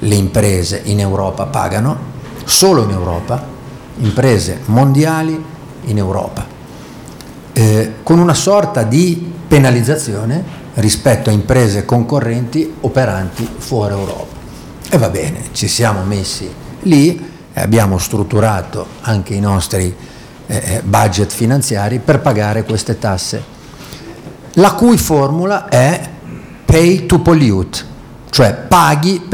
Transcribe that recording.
le imprese in Europa pagano, solo in Europa, imprese mondiali in Europa, con una sorta di penalizzazione rispetto a imprese concorrenti operanti fuori Europa. E va bene, ci siamo messi lì e abbiamo strutturato anche i nostri budget finanziari per pagare queste tasse, la cui formula è pay to pollute, cioè paghi